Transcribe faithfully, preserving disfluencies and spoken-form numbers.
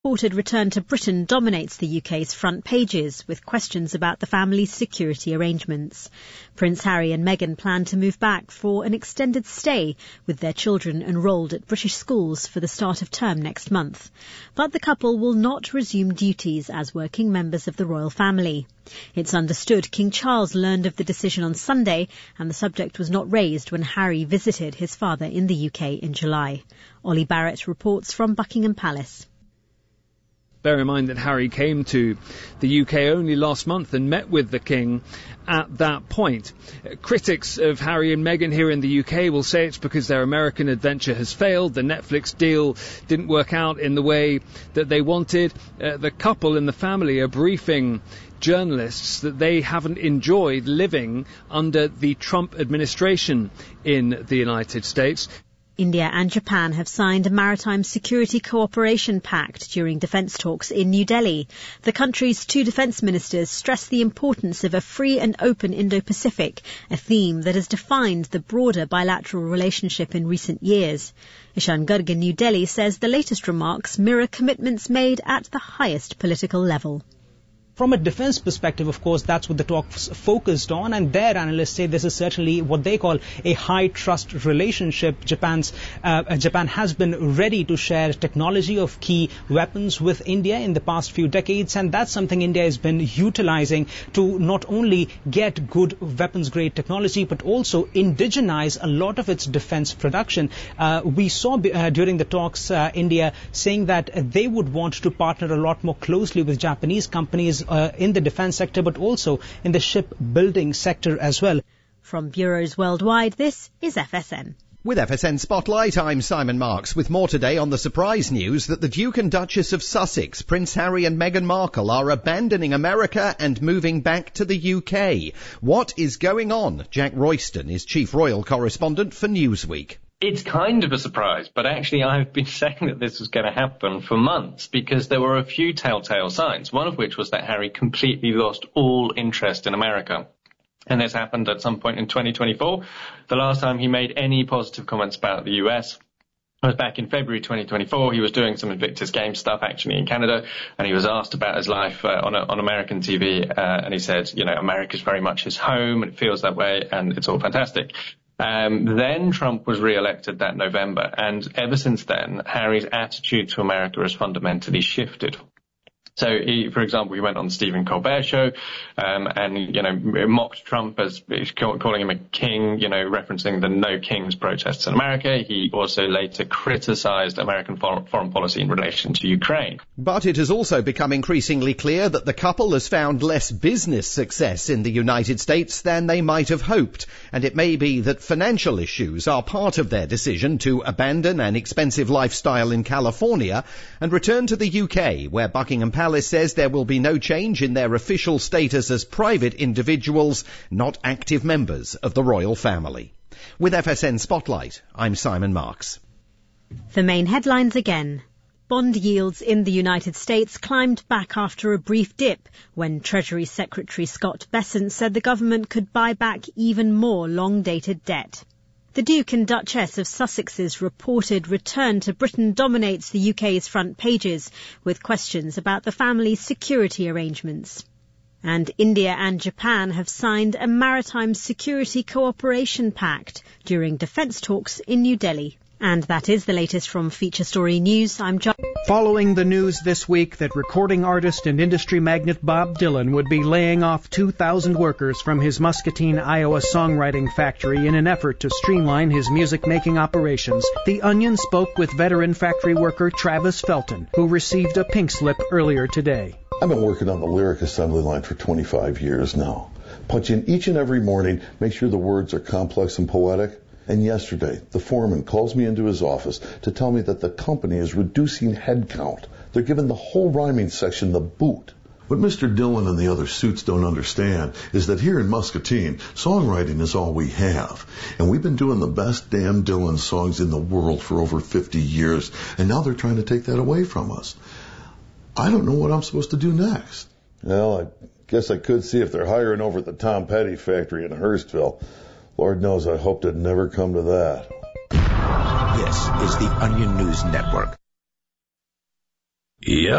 Reported return to Britain dominates the U K's front pages, with questions about the family's security arrangements. Prince Harry and Meghan plan to move back for an extended stay, with their children enrolled at British schools for the start of term next month. But the couple will not resume duties as working members of the royal family. It's understood King Charles learned of the decision on Sunday, and the subject was not raised when Harry visited his father in the U K in July. Ollie Barrett reports from Buckingham Palace. Bear in mind that Harry came to the U K only last month and met with the King at that point. Critics of Harry and Meghan here in the U K will say it's because their American adventure has failed. The Netflix deal didn't work out in the way that they wanted. Uh, the couple and the family are briefing journalists that they haven't enjoyed living under the Trump administration in the United States. India and Japan have signed a maritime security cooperation pact during defence talks in New Delhi. The country's two defence ministers stressed the importance of a free and open Indo-Pacific, a theme that has defined the broader bilateral relationship in recent years. Ishan Garg in New Delhi says the latest remarks mirror commitments made at the highest political level. From a defense perspective, of course, that's what the talks focused on, and their analysts say this is certainly what they call a high trust relationship. Japan's uh, Japan has been ready to share technology of key weapons with India in the past few decades, and that's something India has been utilizing to not only get good weapons-grade technology, but also indigenize a lot of its defense production. Uh, we saw uh, during the talks uh, India saying that they would want to partner a lot more closely with Japanese companies Uh, in the defense sector, but also in the shipbuilding sector as well. From bureaus worldwide, this is F S N. With F S N Spotlight, I'm Simon Marks, with more today on the surprise news that the Duke and Duchess of Sussex, Prince Harry and Meghan Markle, are abandoning America and moving back to the U K. What is going on? Jack Royston is Chief Royal Correspondent for Newsweek. It's kind of a surprise, but actually I've been saying that this was going to happen for months because there were a few telltale signs, one of which was that Harry completely lost all interest in America. And this happened at some point in twenty twenty-four. The last time he made any positive comments about the U S was back in February twenty twenty-four. He was doing some Invictus Games stuff actually in Canada, and he was asked about his life uh, on, a, on American T V, uh, and he said, you know, America's very much his home and it feels that way and it's all fantastic. Um, then Trump was re-elected that November, and ever since then, Harry's attitude to America has fundamentally shifted. So, he, for example, he went on the Stephen Colbert show um, and, you know, mocked Trump as calling him a king, you know, referencing the No Kings protests in America. He also later criticized American foreign, foreign policy in relation to Ukraine. But it has also become increasingly clear that the couple has found less business success in the United States than they might have hoped. And it may be that financial issues are part of their decision to abandon an expensive lifestyle in California and return to the U K, where Buckingham Palace says there will be no change in their official status as private individuals, not active members of the royal family. With F S N Spotlight, I'm Simon Marks. The main headlines again. Bond yields in the United States climbed back after a brief dip when Treasury Secretary Scott Bessent said the government could buy back even more long-dated debt. The Duke and Duchess of Sussex's reported return to Britain dominates the U K's front pages, with questions about the family's security arrangements. And India and Japan have signed a maritime security cooperation pact during defence talks in New Delhi. And that is the latest from Feature Story News. I'm John. Following the news this week that recording artist and industry magnate Bob Dylan would be laying off two thousand workers from his Muscatine, Iowa songwriting factory in an effort to streamline his music-making operations, The Onion spoke with veteran factory worker Travis Felton, who received a pink slip earlier today. I've been working on the lyric assembly line for twenty-five years now. Punch in each and every morning, make sure the words are complex and poetic. And yesterday, the foreman calls me into his office to tell me that the company is reducing headcount. They're giving the whole rhyming section the boot. What Mister Dillon and the other suits don't understand is that here in Muscatine, songwriting is all we have. And we've been doing the best damn Dylan songs in the world for over fifty years, and now they're trying to take that away from us. I don't know what I'm supposed to do next. Well, I guess I could see if they're hiring over at the Tom Petty factory in Hurstville. Lord knows I hoped it'd never come to that. This is the Onion News Network. Yeah.